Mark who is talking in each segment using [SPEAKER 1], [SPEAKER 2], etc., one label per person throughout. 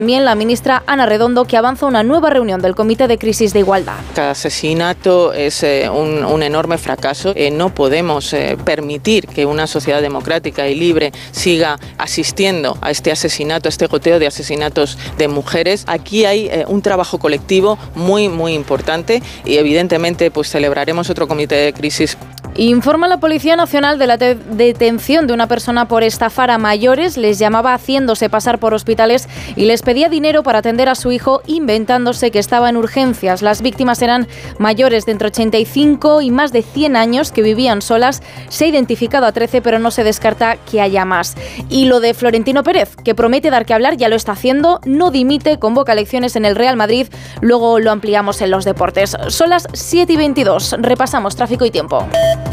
[SPEAKER 1] También la ministra Ana Redondo, que avanza una nueva reunión del Comité de Crisis de Igualdad.
[SPEAKER 2] Cada asesinato es un enorme fracaso. No podemos permitir que una sociedad democrática y libre siga asistiendo a este asesinato, a este goteo de asesinatos de mujeres. Aquí hay un trabajo colectivo muy, muy importante y evidentemente pues celebraremos otro comité de crisis.
[SPEAKER 1] Informa la Policía Nacional de la detención de una persona por estafar a mayores. Les llamaba haciéndose pasar por hospitales y les pedía dinero para atender a su hijo, inventándose que estaba en urgencias. Las víctimas eran mayores de entre 85 y más de 100 años que vivían solas. Se ha identificado a 13, pero no se descarta que haya más. Y lo de Florentino Pérez, que promete dar que hablar, ya lo está haciendo, no dimite, convoca elecciones en el Real Madrid. Luego lo ampliamos en los deportes. Son las 7:22. Repasamos tráfico y tiempo.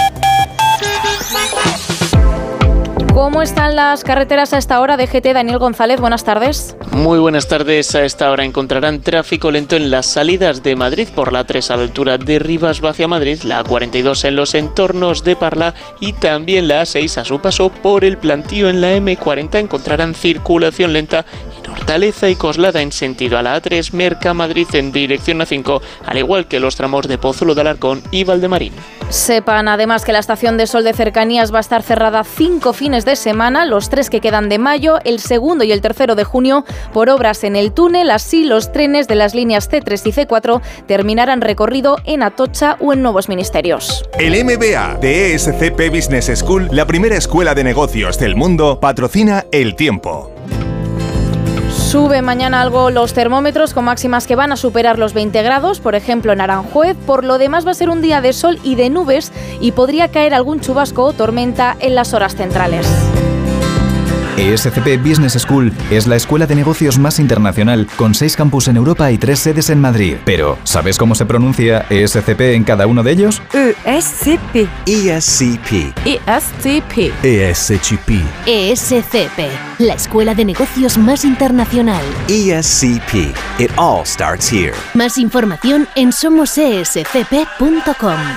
[SPEAKER 1] ¿Cómo están las carreteras a esta hora? DGT, Daniel González, buenas tardes.
[SPEAKER 3] Muy buenas tardes. A esta hora encontrarán tráfico lento en las salidas de Madrid por la 3 a la altura de Rivas hacia Madrid, la 42 en los entornos de Parla y también la A6 a su paso por el Plantío. En la M40 encontrarán circulación lenta en Hortaleza y Coslada en sentido a la A3, Mercamadrid en dirección A5, al igual que los tramos de Pozuelo de Alarcón y Valdemarín.
[SPEAKER 1] Sepan además que la estación de Sol de Cercanías va a estar cerrada 5 fines de semana, los 3 que quedan de mayo, el 2 y el 3 de junio, por obras en el túnel. Así, los trenes de las líneas C3 y C4 terminarán recorrido en Atocha o en Nuevos Ministerios.
[SPEAKER 4] El MBA de ESCP Business School, la primera escuela de negocios del mundo, patrocina El Tiempo.
[SPEAKER 1] Sube mañana algo los termómetros con máximas que van a superar los 20 grados, por ejemplo en Aranjuez. Por lo demás va a ser un día de sol y de nubes y podría caer algún chubasco o tormenta en las horas centrales.
[SPEAKER 5] ESCP Business School es la escuela de negocios más internacional, con 6 campus en Europa y 3 sedes en Madrid. Pero, ¿sabes cómo se pronuncia ESCP en cada uno de ellos?
[SPEAKER 6] ESCP.
[SPEAKER 7] ESCP.
[SPEAKER 6] ESCP.
[SPEAKER 7] ESCP.
[SPEAKER 8] ESCP, la escuela de negocios más internacional.
[SPEAKER 7] ESCP. It all starts here.
[SPEAKER 8] Más información en somosescp.com.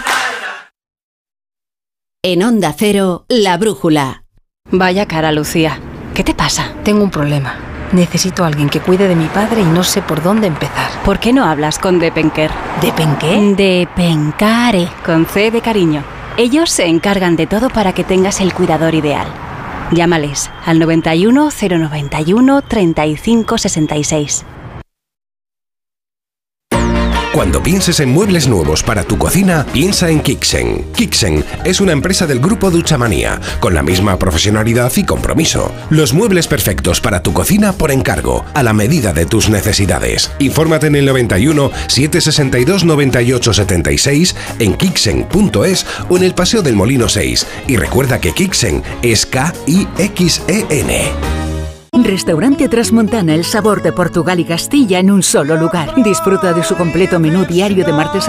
[SPEAKER 9] En Onda Cero, La Brújula.
[SPEAKER 6] Vaya cara, Lucía. ¿Qué te pasa? Tengo un problema. Necesito a alguien que cuide de mi padre y no sé por dónde empezar. ¿Por qué no hablas con Depenker?
[SPEAKER 9] ¿Depenqué?
[SPEAKER 6] Depencare, con C de cariño. Ellos se encargan de todo para que tengas el cuidador ideal. Llámales al 91 091 35 66.
[SPEAKER 10] Cuando pienses en muebles nuevos para tu cocina, piensa en Kixen. Kixen es una empresa del grupo Duchamanía, con la misma profesionalidad y compromiso. Los muebles perfectos para tu cocina por encargo, a la medida de tus necesidades. Infórmate en el 91 762 98 76, en kixen.es o en el Paseo del Molino 6. Y recuerda que Kixen es K-I-X-E-N.
[SPEAKER 11] Restaurante Trasmontana, el sabor de Portugal y Castilla en un solo lugar. Disfruta de su completo menú diario de martes a